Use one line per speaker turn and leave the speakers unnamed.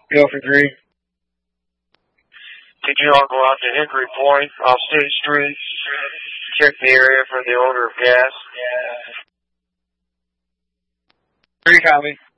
Guilford 3.
Could you all go out to Hickory Point off State Street? Check the area for the odor of gas.
3 copy.